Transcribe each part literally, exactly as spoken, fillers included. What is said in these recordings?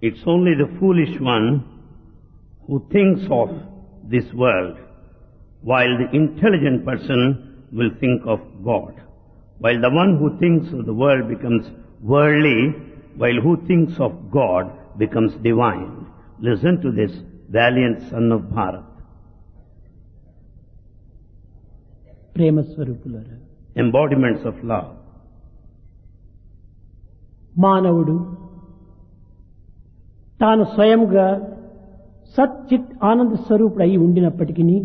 It's only the foolish one who thinks of this world, while the intelligent person will think of God. While the one who thinks of the world becomes worldly, while who thinks of God becomes divine. Listen to this valiant son of Bharat. ప్రేమ స్వరూపులారా, Embodiments of love. మానవుడు తాను స్వయంగా సచ్చిత్ ఆనంద స్వరూపుడు అయి ఉండినప్పటికీ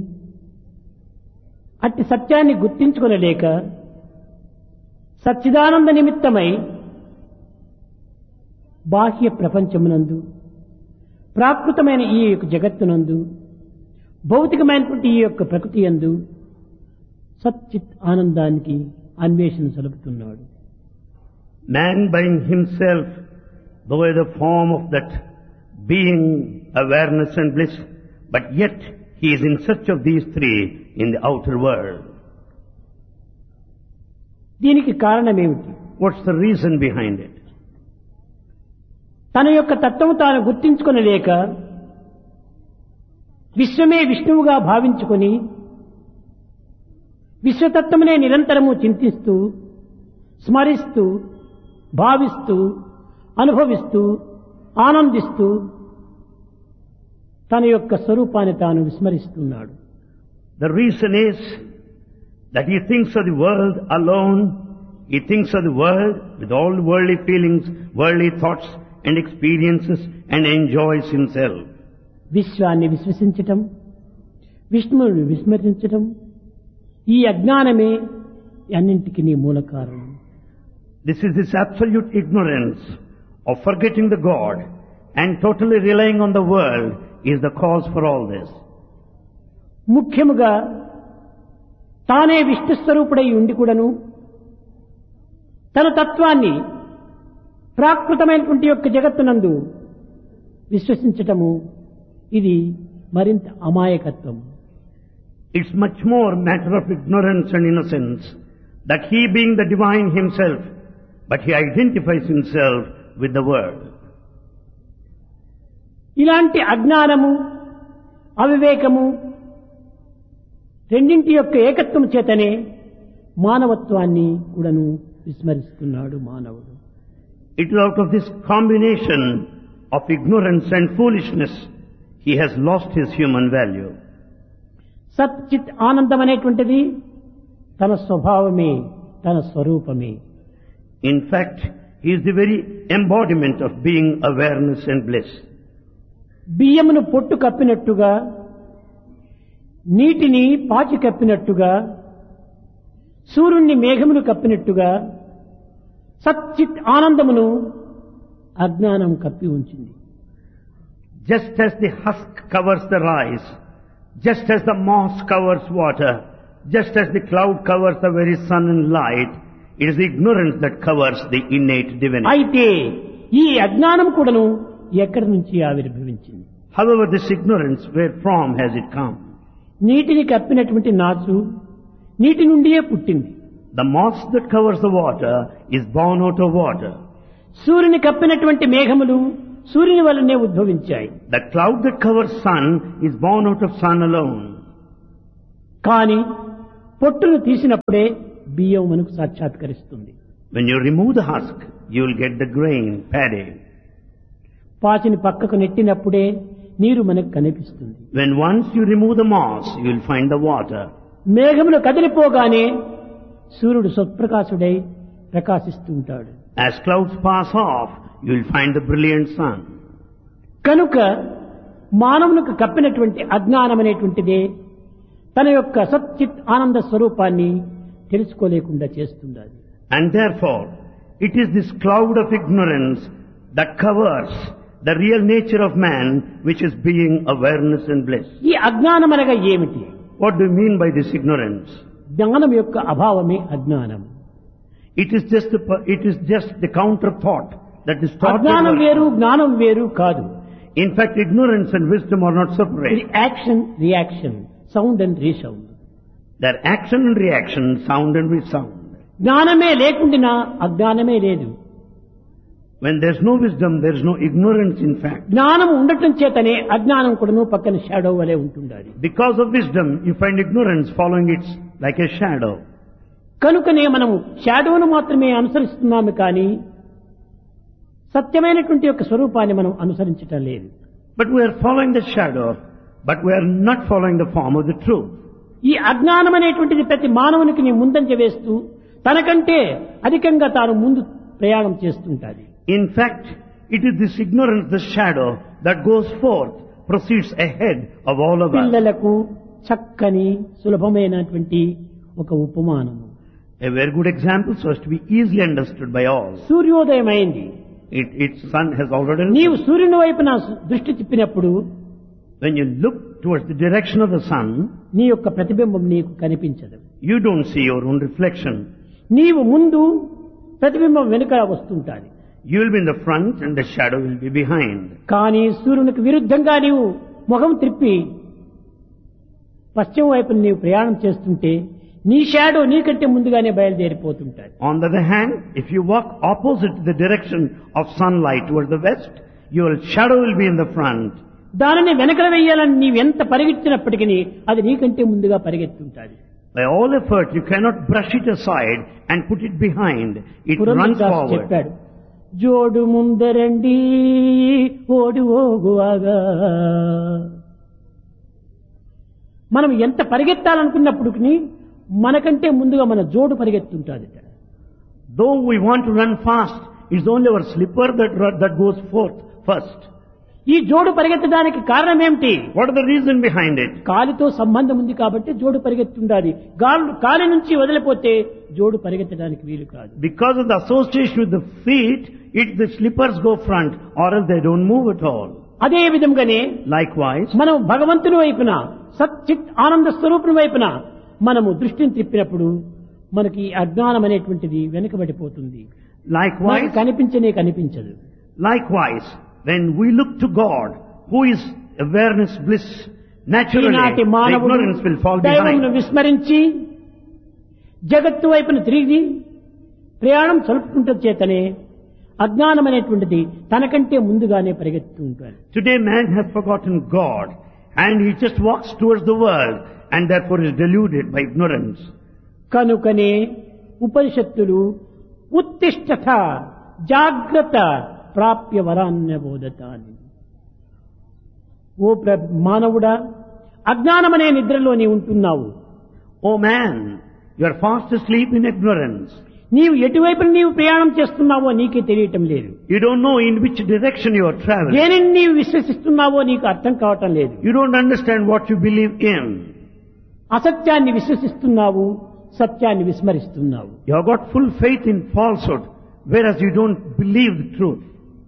అట్టి సత్యాన్ని గుర్తించుకొనలేక సచ్చిదానంద నిమిత్తమై బాహ్య ప్రపంచమునందు ప్రాకృతమైన ఈ యొక్క జగత్తునందు భౌతికమైనటువంటి ఈ యొక్క ప్రకృతి యందు సచ్చిత్ ఆనందానికి అన్వేషణ సలుపుతున్నాడు. Man by himself, though the form of that being, awareness and bliss, but yet he is in search of these three in the outer world. దీనికి కారణమేమిటి? What's the reason behind it? తన యొక్క తత్వము తాను గుర్తించుకొనలేక విశ్వమే విష్ణువుగా భావించుకొని విశ్వతత్వమునే నిరంతరము చింతిస్తూ స్మరిస్తూ భావిస్తూ అనుభవిస్తూ ఆనందిస్తూ తన యొక్క స్వరూపాన్ని తాను విస్మరిస్తున్నాడు. The reason is that he thinks of the world alone, he thinks of the world with all worldly feelings, worldly thoughts and experiences, and enjoys himself. విశ్వాన్ని విశ్వసించటం, విష్ణువుని విస్మరించటం, ఈ అజ్ఞానమే అన్నింటికి మూల కారణం. This is this absolute ignorance of forgetting the God and totally relying on the world is the cause for all this. ముఖ్యముగా తానే విష్ణు స్వరూపుడై ఉండి కూడాను తన తత్వాన్ని ప్రాకృతమైనటువంటి యొక్క జగత్తునందు విశ్వసించటము ఇది మరింత అమాయకత్వం. It's much more matter of ignorance and innocence that he being the divine himself, but he identifies himself with the world. ఇలాంటి అజ్ఞానము అవివేకము రెండింటి యొక్క ఏకత్వం చేతనే మానవత్వాన్ని కూడాను విస్మరిస్తున్నాడు మానవుడు. It is out of this combination of ignorance and foolishness he has lost his human value. సచ్చిత్ ఆనందం అనేటువంటిది తన స్వభావమే, తన స్వరూపమే. In fact, he is the very embodiment of being awareness and bliss. బియ్యమును పొట్టు కప్పినట్టుగా, నీటిని పాచి కప్పినట్టుగా, సూర్యుణ్ణి మేఘమును కప్పినట్టుగా సచ్చిత్ ఆనందమును అజ్ఞానం కప్పి ఉంచింది. Just as the husk covers the rice, just as the moss covers water, just as the cloud covers the very sun and light, it is ignorance that covers the innate divinity. అయితే ఈ అజ్ఞానం కూడాను ఎక్కడి నుంచి ఆవిర్భవించింది? However, this ignorance, where from has it come? నీటిని కప్పినటువంటి నాచు నీటి నుండియే పుట్టింది. The moss that covers the water is born out of water. సూర్యుని కప్పినటువంటి మేఘములు సూర్యుని వల్లనే ఉద్భవించాయి. The cloud that covers sun is born out of sun alone. కానీ పొట్టును తీసినప్పుడే బియ్యం మనకు సాక్షాత్కరిస్తుంది. When you remove the husk, you will get the grain, paddy. పాచిని పక్కకు నెట్టినప్పుడే నీరు మనకు కనిపిస్తుంది. When once you remove the moss, you will find the water. మేఘములు కదిలిపోగానే సూర్యుడు స్వప్రకాశుడై ప్రకాశిస్తూ ఉంటాడు. As clouds pass off, you will find the brilliant sun. కనుక మానవునికి కప్పినటువంటి అజ్ఞానం అనేటువంటిదే తన యొక్క సచ్చిత్ ఆనంద స్వరూపాన్ని తెలుసుకోలేకుండా చేస్తుంది. And therefore, it is this cloud of ignorance that covers the real nature of man, which is being awareness and bliss. ఈ అజ్ఞానం అనగా ఏమిటి? What do you mean by this ignorance? జ్ఞానం యొక్క అభావమే అజ్ఞానం. It is just the, it is just the counter thought that is taught. అజ్ఞానం వేరు, జ్ఞానం వేరు కాదు. In fact, ignorance and wisdom are not separate. Action reaction, sound and resound. They are action and reaction, sound and resound. జ్ఞానమే లేకుండా అజ్ఞానమే లేదు. When there's no wisdom, there's no ignorance in fact. జ్ఞానం ఉండటం చేతనే అజ్ఞానం కూడాను పక్కన షాడో వలె ఉంటుండాలి. Because of wisdom, you find ignorance following it like a shadow. కనుకనే మనము షాడోను మాత్రమే అనుసరిస్తున్నాము కానీ సత్యమైనటువంటి యొక్క స్వరూపాన్ని మనం అనుసరించటం లేదు. But we are following the shadow, but we are not following the form of the truth. ఈ అజ్ఞానం అనేటువంటిది ప్రతి మానవునికి నీ ముందంజ వేస్తూ తనకంటే అధికంగా తాను ముందు ప్రయాణం చేస్తుంటాది. In fact, it is this ignorance, the shadow, that goes forth, proceeds ahead of all of us. పిల్లలకు చక్కని సులభమైనటువంటి ఒక ఉపమానము. A very good example so as to be easily understood by all. సూర్యోదయం అయింది. It, its sun has already నీవు risen. సూర్యుని వైపున దృష్టి తిప్పినప్పుడు When you look towards the direction of the sun, నీ యొక్క ప్రతిబింబం నీకు కనిపించదు. you don't see your own reflection. నీవు ముందు ప్రతిబింబం వెనుక వస్తుంటాది. You will be in the front and the shadow will be behind. కానీ సూర్యునికి విరుద్ధంగా నీవు ముఖం త్రిప్పి పశ్చిమ వైపు నీవు ప్రయాణం చేస్తుంటే నీ షాడో నీకంటే ముందుగానే బయలుదేరిపోతుంటాది. On the other hand, if you walk opposite the direction of sunlight towards the west, your shadow will be in the front. దానిని వెనకల వెయ్యాలని నీవెంత పరిగెత్తినప్పటికీ అది నీకంటే ముందుగా పరిగెత్తుంటాది. By all effort, you cannot brush it aside and put it behind. It runs forward. చెప్పాడు, జోడు ముందరండి ఓడి ఓగువాగా. మనం ఎంత పరిగెత్తాలనుకున్నప్పుడు మనకంటే ముందుగా మన జోడు పరిగెత్తుంటాది. Though we want to run fast, it's only our slipper that that goes forth first. ఈ జోడు పరిగెత్తడానికి కారణం ఏమిటి? What is the reason behind it? కాలితో సంబంధం ఉంది కాబట్టి జోడు పరిగెత్తుండాలి. కాలి నుంచి వదిలిపోతే జోడు పరిగెత్తడానికి వీలు కాదు. Because of the association with the feet, it the slippers go front, or else they don't move at all. అదే విధంగానే Likewise, మనం భగవంతుని వైపున సచ్చిత్ ఆనంద స్వరూపుని వైపున మనము దృష్టిని తిప్పినప్పుడు మనకి అజ్ఞానం అనేటువంటిది వెనుకబడిపోతుంది. likewise, కనిపించనే కనిపించదు. likewise, when we look to God, who is awareness, bliss, naturally, ఈనాటి the మానవుడు ignorance will fall దైవమును behind. విస్మరించి జగత్తు వైపున తిరిగి ప్రయాణం సలుపుకుంటే చేతనే అజ్ఞానం అనేటువంటిది తనకంటే ముందుగానే పరిగెత్తుతూ ఉంటాడు. Today man has forgotten God and he just walks towards the world and therefore is deluded by ignorance. కనుకనే ఉపనిషత్తులు ఉత్తిష్ఠత జాగ్రత్త ప్రాప్య వరాన్య బోధత అని. ఓ మానవుడా, అజ్ఞానమనే నిద్రలో నీ ఉంటున్నావు. Oh man, you are fast asleep in ignorance. నీవు ఎటువైపు నీవు ప్రయాణం చేస్తున్నావో నీకే తెలియటం లేదు. You don't know in which direction you are traveling. దేనిని నీవు విశ్వసిస్తున్నావో నీకు అర్థం కావటం లేదు. You don't understand what you believe in. అసత్యాన్ని విశ్వసిస్తున్నావు, సత్యాన్ని విస్మరిస్తున్నావు. You have got full faith in falsehood, whereas you don't believe the truth.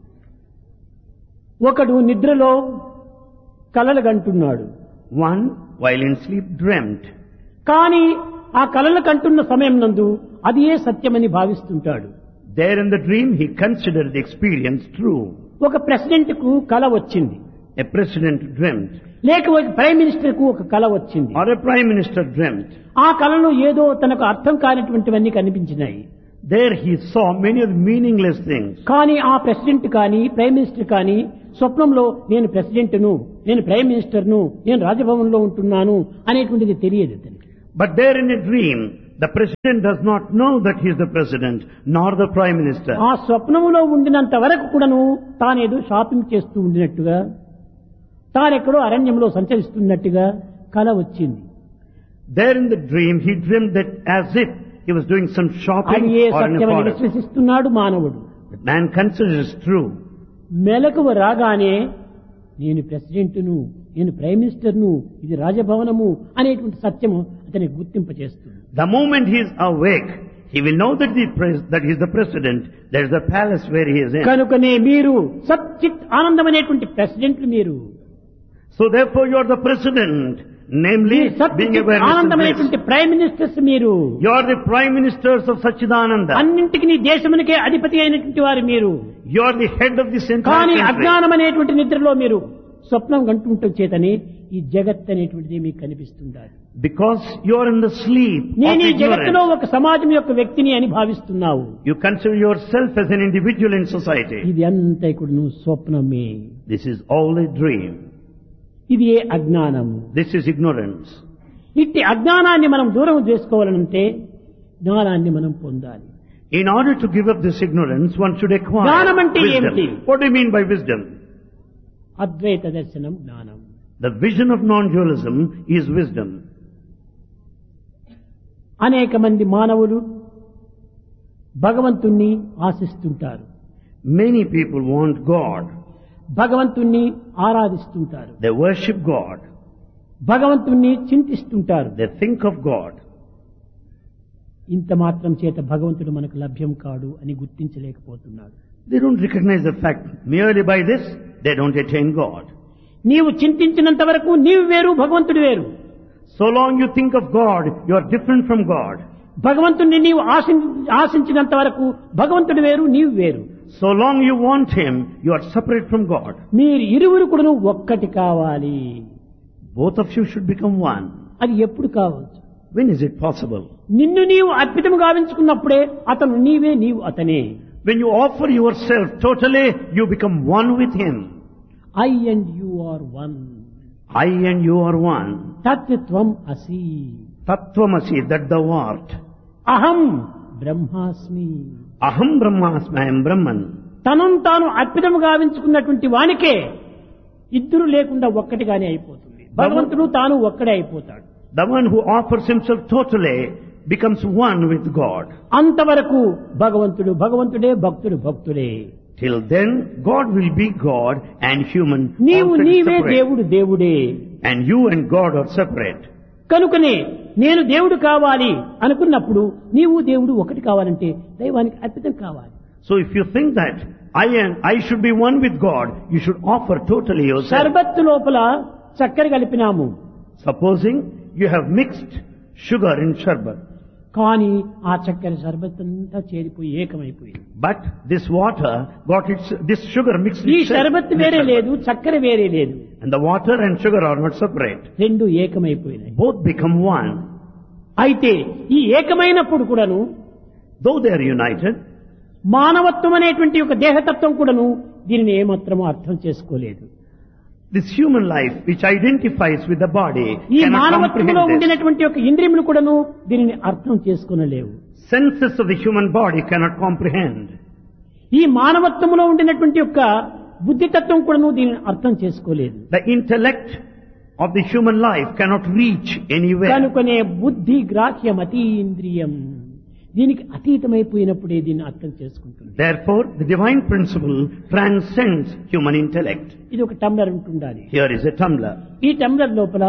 ఒకడు నిద్రలో కలలు కంటున్నాడు. One, while in sleep, dreamt. కానీ ఆ కలలు కంటున్న సమయం నందు అది ఏ సత్యమని భావిస్తుంటాడు. There in the dream, he considered the experience true. ఒక ప్రెసిడెంట్ కు కల వచ్చింది, A president dreamt, లేక ఒక ప్రైమ్ మినిస్టర్ కు ఒక కల వచ్చింది. or a prime minister dreamt. ఆ కళలో ఏదో తనకు అర్థం కానిటువంటివన్నీ కనిపించినాయి. There he saw many of the meaningless things. కానీ ఆ ప్రెసిడెంట్ కానీ ప్రైమ్ మినిస్టర్ కానీ స్వప్నంలో నేను ప్రెసిడెంట్ను, నేను ప్రైమ్ మినిస్టర్ను, నేను రాజభవన్లో ఉంటున్నాను అనేటువంటిది తెలియదు అతనికి. But there in a dream, the president does not know that he is the president, nor the prime minister. ఆ స్వప్నములో ఉండినంత వరకు కూడాను తానేదో షాపింగ్ చేస్తూ ఉండినట్టుగా, తానెక్కడో అరణ్యంలో సంచరిస్తున్నట్టుగా కల వచ్చింది. There in the dream, he dreamed that as if he was doing some shopping అది ఏ or in a సత్యమని forest. విశ్వసిస్తున్నాడు మానవుడు. But man considers true. మెలకువ రాగానే నేను ప్రెసిడెంట్ను, నేను ప్రైమ్ మినిస్టర్ను, ఇది రాజభవనము అనేటువంటి సత్యము అతనికి గుర్తింపచేస్తుంది. The moment he is awake, he will know that, the pres- that he is the president, there is the palace where he is in. కనుకనే మీరు సచ్చిత్ ఆనందం అనేటువంటి ప్రెసిడెంట్లు మీరు. So therefore you are the president, namely being సచ్చిత్ awareness and ఆనందం bliss. అనేటువంటి prime ministers మీరు. You are the prime ministers of Sachidananda. అన్నింటికి నీ దేశమునికే అధిపతి అయినటువంటి వారు మీరు. You are the head of this entire కానీ country. అజ్ఞానం అనేటువంటి నిద్రలో మీరు స్వప్నం కంటుండటం చేతనే ఈ జగత్ అనేటువంటిది మీకు కనిపిస్తుండాలి. Because you are in the sleep of నేను ఈ జగత్తులో ignorance. ఒక సమాజం యొక్క వ్యక్తిని అని భావిస్తున్నావు. You consider yourself as an individual in society. ఇది అంతా ఇప్పుడు నువ్వు స్వప్నమే. This is all a dream. ఇది ఏ అజ్ఞానము. This is ignorance. ఇట్టి అజ్ఞానాన్ని మనం దూరం చేసుకోవాలంటే జ్ఞానాన్ని మనం పొందాలి. In order to give up this ignorance, one should acquire జ్ఞానం అంటే ఏమిటి? wisdom. What do you mean by wisdom? అద్వైత దర్శనం జ్ఞానం. The vision of non-dualism is wisdom. అనేక మంది మానవులు భగవంతుణ్ణి ఆశిస్తుంటారు. Many people want God. భగవంతుణ్ణి ఆరాధిస్తుంటారు. They worship God. భగవంతుణ్ణి చింతిస్తుంటారు. They think of God. ఇంత మాత్రం చేత భగవంతుడు మనకు లభ్యం కాడు అని గుర్తించలేకపోతున్నారు. They don't recognize the fact. Merely by this, they don't attain God. నీవు చింతించినంత వరకు నీవు వేరు, భగవంతుడు వేరు. So long you think of God, you are different from God. భగవంతుడిని నీవు ఆశిం- ఆశించినంత వరకు భగవంతుడు వేరు, నీవు వేరు. So long you want Him, you are separate from God. మీరు ఇరువురు కూడా ఒక్కటి కావాలి. Both of you should become one. అది ఎప్పుడు కావచ్చు? When is it possible? నిన్ను నీవు అర్పితం గావించుకున్నప్పుడే అతను నీవే, నీవు అతనే. When you offer yourself totally, you become one with Him. I and you are one. I and you are one. తత్వం అసి. Tattvamasi, that thou art. అహం బ్రహ్మాస్మి. Aham Brahmasmi, I am Brahman. తనను తాను అర్పితం గావించుకున్నటువంటి వానికే ఇద్దరు లేకుండా ఒక్కటిగానే అయిపోతుంది. భగవంతుడు తాను ఒక్కడే అయిపోతాడు. The one who offers himself totally becomes one with God. అంతవరకు భగవంతుడు భగవంతుడే, భక్తుడు భక్తుడే. Till then, God will be God and human నీవు also నీవే separate. దేవుడు దేవుడే. And you and God are separate. కనుకనే నేను దేవుడు కావాలి అనుకున్నప్పుడు నీవు దేవుడు ఒకటి కావాలంటే దైవానికి అర్పితం కావాలి. So if you think that I am, I should be one with God, you should offer totally yourself. షర్బత్తు లోపల చక్కెర కలిపినాము. Supposing you have mixed sugar in sharbat, కానీ ఆ చక్కెర షర్బత్ అంతా చేరిపోయి ఏకమైపోయింది. but this water got its, this sugar mixed ఈ itself sharbat in the వేరే sharbat. లేదు, చక్కెర వేరే లేదు, And the water and sugar are not separate. రెండు ఏకమైపోయినాయి. Both become one. అయితే ఈ ఏకమైనప్పుడు కూడాను Though they are united, మానవత్వం అనేటువంటి ఒక దేహతత్వం కూడాను దీనిని ఏమాత్రమూ అర్థం చేసుకోలేదు. this human life which identifies with the body ఈ cannot మానవత్వంలో comprehend this. ఉండినటువంటి ఒక ఇంద్రియములు కూడాను దీనిని అర్థం చేసుకొనలేవు. Senses of the human body cannot comprehend. ఈ మానవత్వంలో ఉండినటువంటి యొక్క బుద్ధితత్వం కూడాను దీనిని అర్థం చేసుకోలేదు. The intellect of the human life cannot reach anywhere. కనుకనే బుద్ధి గ్రాహ్యం అతీంద్రియం, దీనికి అతీతమైపోయినప్పుడే దీన్ని అర్థం చేసుకుంటుంది. Therefore, the divine principle transcends human intellect. ఇది ఒక టంబ్లర్ ఉంటుండాలి. Here is a tumbler. ఈ టంబ్లర్ లోపల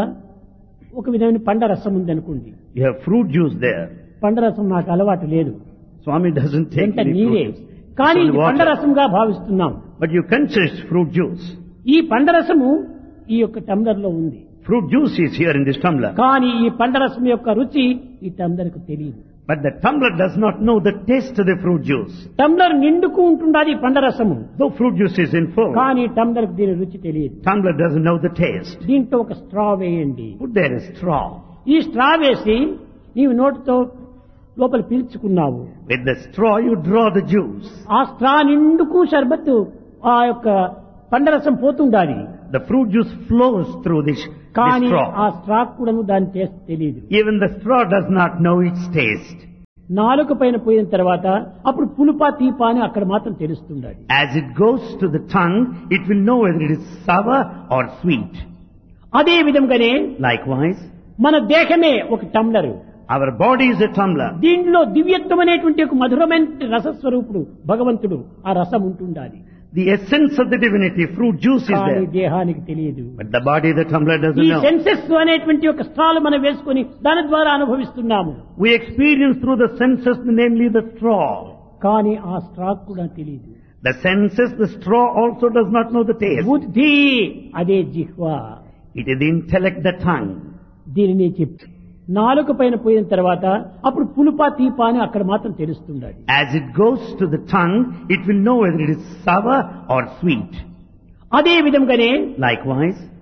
ఒక విధమైన పండ రసం ఉంది అనుకోండి. You have fruit juice there. పండ రసం నాకు అలవాటు లేదు, Swami doesn't take ఎంత any నీరే. fruit juice. కానీ It's ఇది only పండ water. రసంగా భావిస్తున్నాం. But you consist fruit juice. ఈ పండ రసము ఈ యొక్క టంబ్లర్ లో ఉంది. Fruit juice is here in this tumbler. కానీ ఈ పండ రసం యొక్క రుచి ఈ టంబ్లర్ కు తెలియదు. But the tumbler does not know the taste of the fruit juice. Tumbler నిండుకు ఉంటుండాలి పండ రసము, Though fruit juice is in full, కానీ టంబ్లర్ కు దీని రుచి తెలియదు. tumbler doesn't know the taste. దీంట్లో ఒక స్ట్రా వేయండి. Put there a straw. ఈ స్ట్రా వేసి నీవు నోటితో లోపల పీల్చుకున్నావు. With the straw you draw the juice. ఆ స్ట్రా నిండుకు షర్బత్తు ఆ యొక్క పండరసం పోతుండాలి. The fruit juice flows through this, this కానీ ఆ straw. స్ట్రా కూడాను దాని టేస్ట్ తెలియదు. Even the straw does not know its taste. నాలుక పైన పోయిన తర్వాత అప్పుడు పులుపా తీపా అని అక్కడ మాత్రం తెలుస్తుండాలి. As it goes to the tongue, it will know whether it is sour or sweet. అదే విధంగానే Likewise, మన దేహమే ఒక tumbler. our body is a tumbler. దీంట్లో దివ్యత్వం అనేటువంటి ఒక మధురమైన రసస్వరూపుడు భగవంతుడు, ఆ రసం ఉంటుండాలి. The essence of the divinity, fruit juice is కానీ there. దేహానికి తెలియదు. But the body, the tumbler doesn't ఈ know. సెన్సెస్ అనేటువంటి ఒక స్ట్రాలు మనం వేసుకొని దాని ద్వారా అనుభవిస్తున్నాము. We experience through the senses, namely the straw. కానీ ఆ స్ట్రా కూడా తెలియదు. The senses, the straw also does not know the taste. బుద్ధి అదే జిహ్వా, It is the intellect, the tongue. దీనిని చెప్పి నాలుక పైన పోయిన తర్వాత అప్పుడు పులుపా తీపా అని అక్కడ మాత్రం తెలుస్తుండాలి. As it goes to the tongue, it will know whether it is sour or sweet. అదే విధంగానే Likewise,